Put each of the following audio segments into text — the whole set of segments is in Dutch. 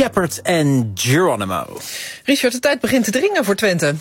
Shepard en Geronimo. Richard, de tijd begint te dringen voor Twente.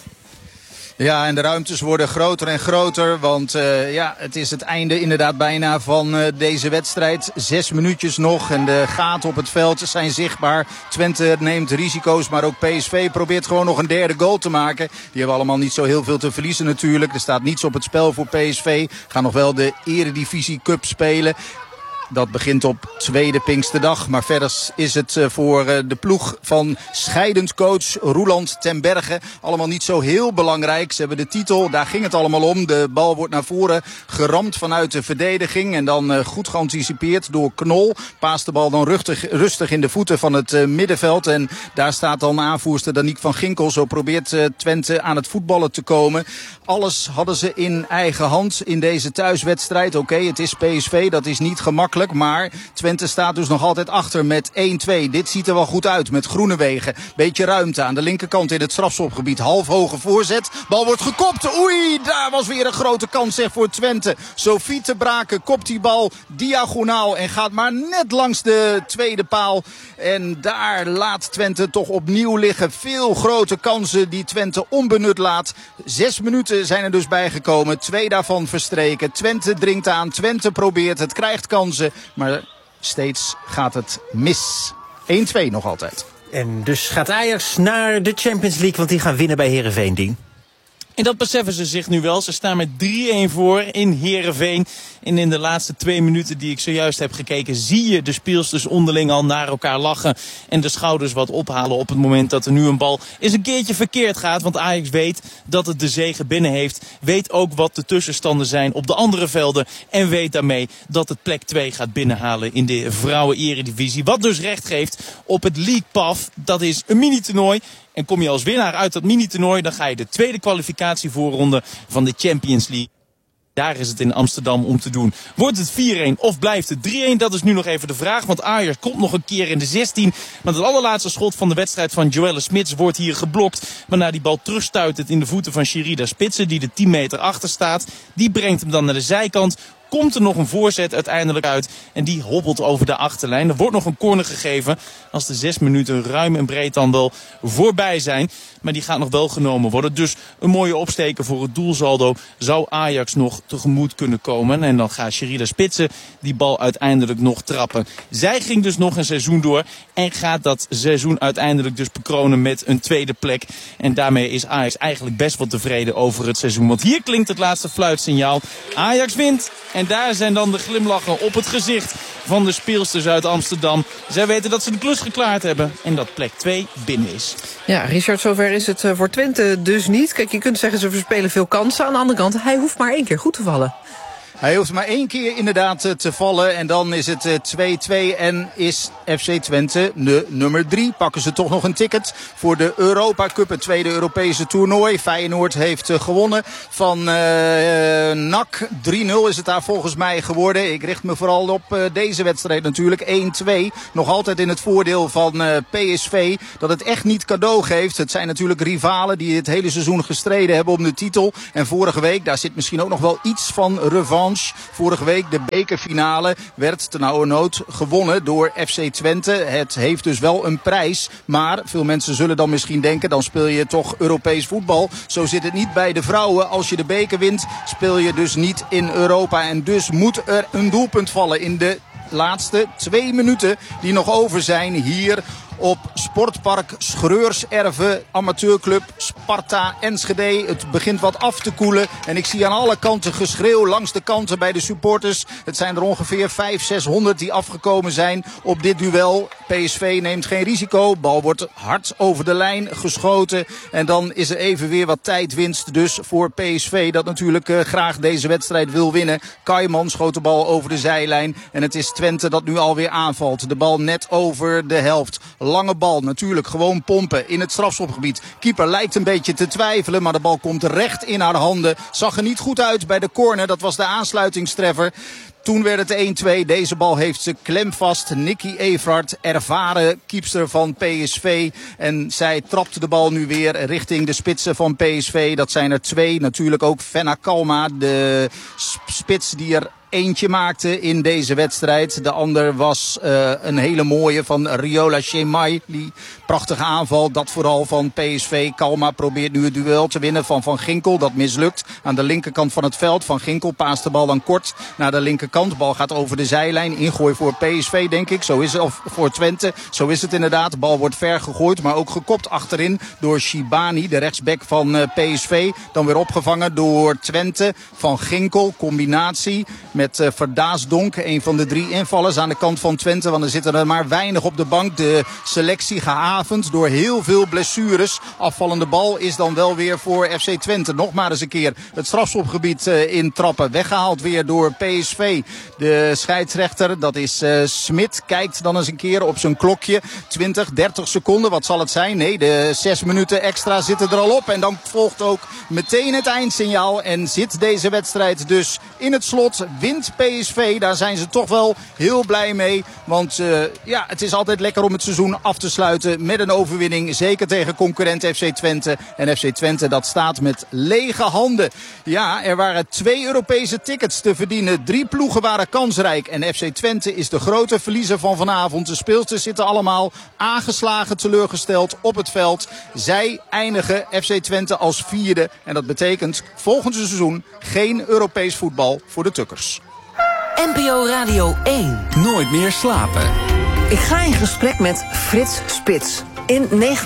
Ja, en de ruimtes worden groter en groter, want het is het einde inderdaad bijna van deze wedstrijd. 6 minuutjes nog en de gaten op het veld zijn zichtbaar. Twente neemt risico's, maar ook PSV probeert gewoon nog een derde goal te maken. Die hebben allemaal niet zo heel veel te verliezen natuurlijk. Er staat niets op het spel voor PSV. Gaan nog wel de Eredivisie Cup spelen. Dat begint op tweede Pinksterdag. Maar verder is het voor de ploeg van scheidend coach Roeland ten Berge allemaal niet zo heel belangrijk. Ze hebben de titel, daar ging het allemaal om. De bal wordt naar voren geramd vanuit de verdediging. En dan goed geanticipeerd door Knol. Paast de bal dan rustig in de voeten van het middenveld. En daar staat dan aanvoerster Danique van Ginkel. Zo probeert Twente aan het voetballen te komen. Alles hadden ze in eigen hand in deze thuiswedstrijd. Oké, het is PSV, dat is niet gemakkelijk. Maar Twente staat dus nog altijd achter met 1-2. Dit ziet er wel goed uit met Groenewegen. Beetje ruimte aan de linkerkant in het strafschopgebied. Halfhoge voorzet. Bal wordt gekopt. Oei, daar was weer een grote kans voor Twente. Sophie te Braken kopt die bal diagonaal en gaat maar net langs de tweede paal. En daar laat Twente toch opnieuw liggen. Veel grote kansen die Twente onbenut laat. 6 minuten zijn er dus bijgekomen. 2 daarvan verstreken. Twente dringt aan. Twente probeert. Het krijgt kansen. Maar steeds gaat het mis. 1-2 nog altijd. En dus gaat Ajax naar de Champions League, want die gaan winnen bij Heerenveen, Dien. En dat beseffen ze zich nu wel. Ze staan met 3-1 voor in Heerenveen. En in de laatste 2 minuten die ik zojuist heb gekeken, zie je de speelsters onderling al naar elkaar lachen. En de schouders wat ophalen op het moment dat er nu een bal eens een keertje verkeerd gaat. Want Ajax weet dat het de zege binnen heeft. Weet ook wat de tussenstanden zijn op de andere velden. En weet daarmee dat het plek 2 gaat binnenhalen in de vrouwen-eredivisie. Wat dus recht geeft op het League Path. Dat is een mini-toernooi. En kom je als winnaar uit dat mini-toernooi, dan ga je de tweede kwalificatievoorronde van de Champions League. Daar is het in Amsterdam om te doen. Wordt het 4-1 of blijft het 3-1? Dat is nu nog even de vraag. Want Ajax komt nog een keer in de 16. Maar het allerlaatste schot van de wedstrijd van Joelle Smits wordt hier geblokt. Waarna die bal terugstuitert in de voeten van Sherida Spitsen, die er 10 meter achter staat. Die brengt hem dan naar de zijkant. Komt er nog een voorzet uiteindelijk uit. En die hobbelt over de achterlijn. Er wordt nog een corner gegeven. Als de 6 minuten ruim en breed dan wel voorbij zijn. Maar die gaat nog wel genomen worden. Dus een mooie opsteken voor het doelsaldo. Zou Ajax nog tegemoet kunnen komen. En dan gaat Sherida Spitsen die bal uiteindelijk nog trappen. Zij ging dus nog een seizoen door. En gaat dat seizoen uiteindelijk dus bekronen met een tweede plek. En daarmee is Ajax eigenlijk best wel tevreden over het seizoen. Want hier klinkt het laatste fluitsignaal. Ajax wint. En daar zijn dan de glimlachen op het gezicht van de speelsters uit Amsterdam. Zij weten dat ze de klus geklaard hebben en dat plek 2 binnen is. Ja, Richard, zover is het voor Twente dus niet. Kijk, je kunt zeggen ze verspelen veel kansen. Aan de andere kant, hij hoeft maar 1 keer goed te vallen. Hij hoeft maar 1 keer inderdaad te vallen. En dan is het 2-2 en is FC Twente de nummer 3. Pakken ze toch nog een ticket voor de Europa Cup, het tweede Europese toernooi. Feyenoord heeft gewonnen van NAC. 3-0 is het daar volgens mij geworden. Ik richt me vooral op deze wedstrijd natuurlijk. 1-2. Nog altijd in het voordeel van PSV. Dat het echt niet cadeau geeft. Het zijn natuurlijk rivalen die het hele seizoen gestreden hebben om de titel. En vorige week, daar zit misschien ook nog wel iets van revanche. Vorige week de bekerfinale werd ternauwernood gewonnen door FC Twente. Het heeft dus wel een prijs. Maar veel mensen zullen dan misschien denken, dan speel je toch Europees voetbal. Zo zit het niet bij de vrouwen. Als je de beker wint, speel je dus niet in Europa. En dus moet er een doelpunt vallen in de laatste 2 minuten die nog over zijn hier op Sportpark Schreurserve, amateurclub Sparta Enschede. Het begint wat af te koelen en ik zie aan alle kanten geschreeuw langs de kanten bij de supporters. Het zijn er ongeveer 500-600 die afgekomen zijn op dit duel. PSV neemt geen risico. Bal wordt hard over de lijn geschoten. En dan is er even weer wat tijdwinst dus voor PSV. Dat natuurlijk graag deze wedstrijd wil winnen. Kaiman schoot de bal over de zijlijn. En het is Twente dat nu alweer aanvalt. De bal net over de helft. Lange bal, natuurlijk gewoon pompen in het strafschopgebied. Keeper lijkt een beetje te twijfelen, maar de bal komt recht in haar handen. Zag er niet goed uit bij de corner, dat was de aansluitingstreffer. Toen werd het 1-2. Deze bal heeft ze klemvast. Nicky Everhard, ervaren keepster van PSV. En zij trapt de bal nu weer richting de spitsen van PSV. Dat zijn er 2. Natuurlijk ook Fenna Kalma, de spits die er eentje maakte in deze wedstrijd. De ander was een hele mooie van Riola Chemaili. Prachtige aanval, dat vooral van PSV. Kalma probeert nu het duel te winnen van Van Ginkel. Dat mislukt aan de linkerkant van het veld. Van Ginkel paast de bal dan kort naar de linkerkant. De bal gaat over de zijlijn. Ingooi voor PSV, denk ik. Zo is het, of voor Twente. Zo is het inderdaad. De bal wordt ver gegooid, maar ook gekopt achterin door Shibani, de rechtsback van PSV. Dan weer opgevangen door Twente. Van Ginkel, combinatie met Verdaasdonk. Een van de 3 invallers aan de kant van Twente. Want er zitten er maar weinig op de bank. De selectie gehavend door heel veel blessures. Afvallende bal is dan wel weer voor FC Twente. Nog maar eens een keer het strafschopgebied intrappen. Weggehaald weer door PSV. De scheidsrechter, dat is Smit, kijkt dan eens een keer op zijn klokje. 20, 30 seconden, wat zal het zijn? Nee, de 6 minuten extra zitten er al op. En dan volgt ook meteen het eindsignaal. En zit deze wedstrijd dus in het slot. Wint PSV, daar zijn ze toch wel heel blij mee. Want het is altijd lekker om het seizoen af te sluiten met een overwinning. Zeker tegen concurrent FC Twente. En FC Twente dat staat met lege handen. Ja, er waren 2 Europese tickets te verdienen. 3 ploegen waren kansrijk. En FC Twente is de grote verliezer van vanavond. De speelsters zitten allemaal aangeslagen, teleurgesteld op het veld. Zij eindigen FC Twente als 4e. En dat betekent volgend seizoen geen Europees voetbal voor de Tukkers. NPO Radio 1. Nooit meer slapen. Ik ga in gesprek met Frits Spits. In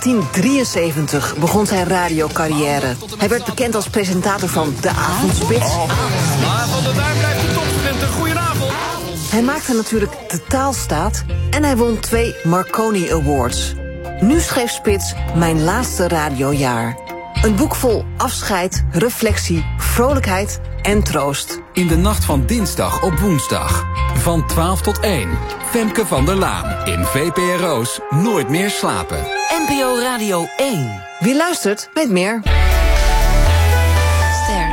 1973 begon zijn radiocarrière. Hij werd bekend als presentator van De Avondspits. Maar van der Duim blijft de topstudenten. Goedenavond. Hij maakte natuurlijk de taalstaat en hij won 2 Marconi Awards. Nu schreef Spits Mijn laatste radiojaar. Een boek vol afscheid, reflectie, vrolijkheid en troost. In de nacht van dinsdag op woensdag. Van 12 tot 1. Femke van der Laan in VPRO's Nooit meer slapen. NPO Radio 1. Wie luistert, weet meer. Ster.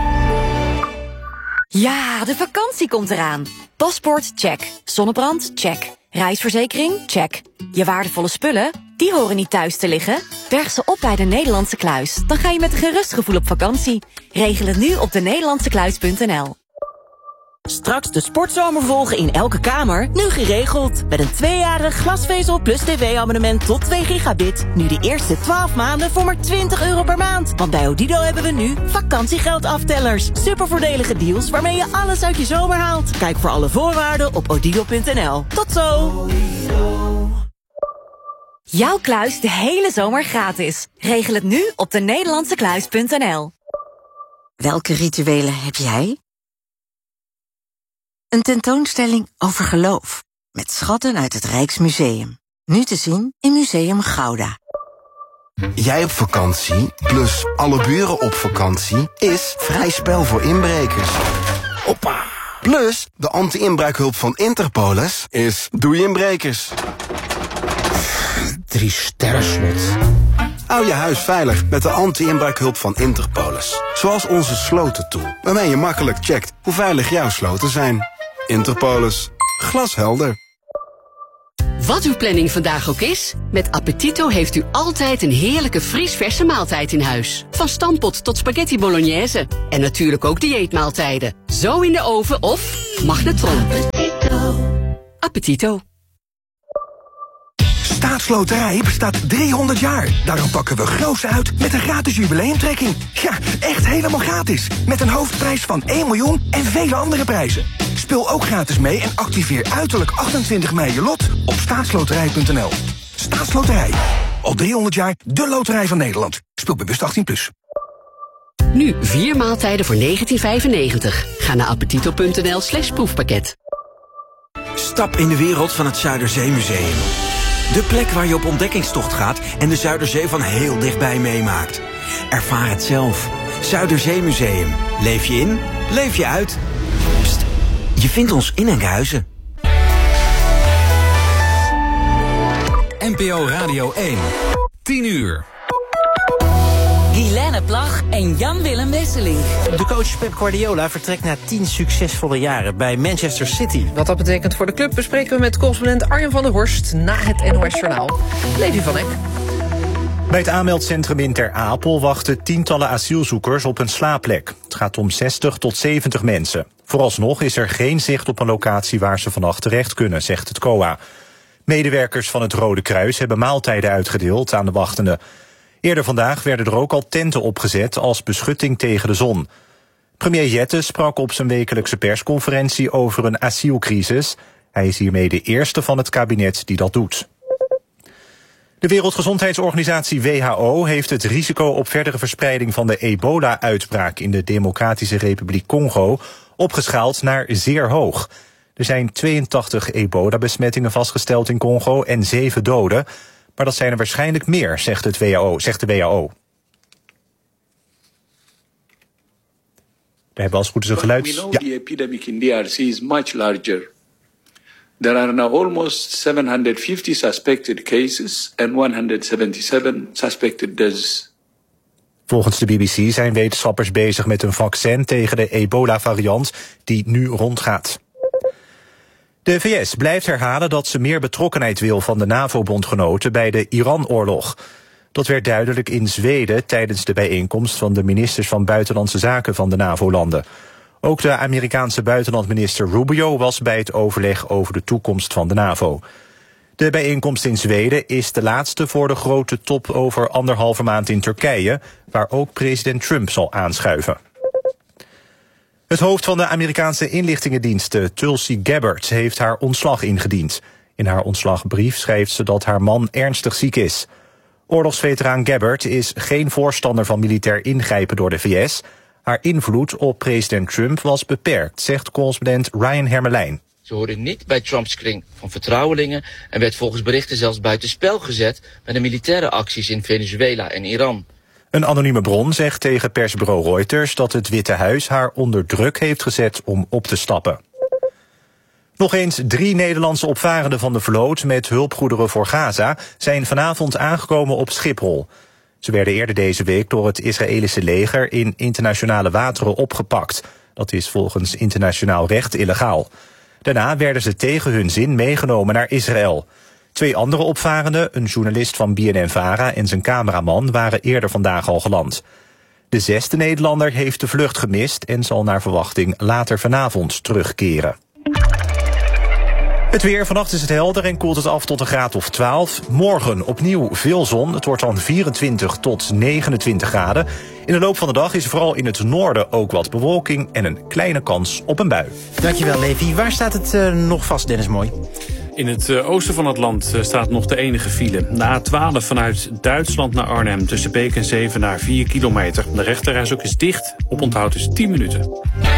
Ja, de vakantie komt eraan. Paspoort, check. Zonnebrand, check. Reisverzekering, check. Je waardevolle spullen, die horen niet thuis te liggen. Berg ze op bij de Nederlandse Kluis. Dan ga je met een gerust gevoel op vakantie. Regel het nu op denederlandsekluis.nl. Straks de sportzomer volgen in elke kamer, nu geregeld. Met een 2-jarig glasvezel plus tv-abonnement tot 2 gigabit. Nu de eerste 12 maanden voor maar €20 per maand. Want bij Odido hebben we nu vakantiegeldaftelers. Supervoordelige deals waarmee je alles uit je zomer haalt. Kijk voor alle voorwaarden op odido.nl. Tot zo! Jouw kluis de hele zomer gratis. Regel het nu op denederlandsekluis.nl. Welke rituelen heb jij? Een tentoonstelling over geloof. Met schatten uit het Rijksmuseum. Nu te zien in Museum Gouda. Jij op vakantie, plus alle buren op vakantie, is vrij spel voor inbrekers. Hoppa! Plus, de anti-inbraakhulp van Interpolis is doei inbrekers. 3 sterren slot. Hou je huis veilig met de anti-inbraakhulp van Interpolis. Zoals onze slotentool, waarmee je makkelijk checkt hoe veilig jouw sloten zijn. Interpolis. Glashelder. Wat uw planning vandaag ook is, met Appetito heeft u altijd een heerlijke vriesverse maaltijd in huis. Van stampot tot spaghetti bolognese. En natuurlijk ook dieetmaaltijden. Zo in de oven of magnetron. Appetito. Staatsloterij bestaat 300 jaar. Daarom pakken we groots uit met een gratis jubileumtrekking. Ja, echt helemaal gratis. Met een hoofdprijs van 1 miljoen en vele andere prijzen. Speel ook gratis mee en activeer uiterlijk 28 mei je lot op staatsloterij.nl. Staatsloterij. Al 300 jaar de loterij van Nederland. Speel bewust 18+. Nu 4 maaltijden voor €19,95. Ga naar appetito.nl/proefpakket. Stap in de wereld van het Zuiderzeemuseum. De plek waar je op ontdekkingstocht gaat en de Zuiderzee van heel dichtbij meemaakt. Ervaar het zelf. Zuiderzeemuseum. Leef je in, leef je uit. Pst, je vindt ons in Enkhuizen. NPO Radio 1. 10 uur. Guilaine Plag en Jan-Willem Wesseling. De coach Pep Guardiola vertrekt na 10 succesvolle jaren bij Manchester City. Wat dat betekent voor de club bespreken we met correspondent Arjen van der Horst na het NOS Journaal. Levi van Eck. Bij het aanmeldcentrum in Ter Apel wachten tientallen asielzoekers op een slaapplek. Het gaat om 60 tot 70 mensen. Vooralsnog is er geen zicht op een locatie waar ze vannacht terecht kunnen, zegt het COA. Medewerkers van het Rode Kruis hebben maaltijden uitgedeeld aan de wachtenden. Eerder vandaag werden er ook al tenten opgezet als beschutting tegen de zon. Premier Jette sprak op zijn wekelijkse persconferentie over een asielcrisis. Hij is hiermee de eerste van het kabinet die dat doet. De Wereldgezondheidsorganisatie WHO heeft het risico op verdere verspreiding van de ebola-uitbraak in de Democratische Republiek Congo opgeschaald naar zeer hoog. Er zijn 82 ebola-besmettingen vastgesteld in Congo en 7 doden. Maar dat zijn er waarschijnlijk meer, zegt de WHO. We hebben als het goed is een geluid. We know the epidemic in DRC is much larger. There are now almost 750 suspected cases and 177 suspected deaths. Volgens de BBC zijn wetenschappers bezig met een vaccin tegen de ebola-variant die nu rondgaat. De VS blijft herhalen dat ze meer betrokkenheid wil van de NAVO-bondgenoten bij de Iran-oorlog. Dat werd duidelijk in Zweden tijdens de bijeenkomst van de ministers van Buitenlandse Zaken van de NAVO-landen. Ook de Amerikaanse buitenlandminister Rubio was bij het overleg over de toekomst van de NAVO. De bijeenkomst in Zweden is de laatste voor de grote top over 1,5 maand in Turkije, waar ook president Trump zal aanschuiven. Het hoofd van de Amerikaanse inlichtingendiensten, Tulsi Gabbard, heeft haar ontslag ingediend. In haar ontslagbrief schrijft ze dat haar man ernstig ziek is. Oorlogsveteraan Gabbard is geen voorstander van militair ingrijpen door de VS. Haar invloed op president Trump was beperkt, zegt correspondent Ryan Hermelijn. Ze hoorde niet bij Trumps kring van vertrouwelingen en werd volgens berichten zelfs buitenspel gezet bij de militaire acties in Venezuela en Iran. Een anonieme bron zegt tegen persbureau Reuters dat het Witte Huis haar onder druk heeft gezet om op te stappen. Nog eens 3 Nederlandse opvarenden van de vloot met hulpgoederen voor Gaza zijn vanavond aangekomen op Schiphol. Ze werden eerder deze week door het Israëlische leger in internationale wateren opgepakt. Dat is volgens internationaal recht illegaal. Daarna werden ze tegen hun zin meegenomen naar Israël. 2 andere opvarenden, een journalist van BNN-Vara en zijn cameraman, waren eerder vandaag al geland. De 6e Nederlander heeft de vlucht gemist en zal naar verwachting later vanavond terugkeren. Het weer, vannacht is het helder en koelt het af tot een graad of 12. Morgen opnieuw veel zon, het wordt dan 24 tot 29 graden. In de loop van de dag is vooral in het noorden ook wat bewolking en een kleine kans op een bui. Dankjewel, Levi. Waar staat het nog vast, Dennis Mooi? In het oosten van het land staat nog de enige file. De A12 vanuit Duitsland naar Arnhem tussen Beek en Zevenaar 4 kilometer. De rechterreis ook is dicht. Oponthoud is 10 minuten.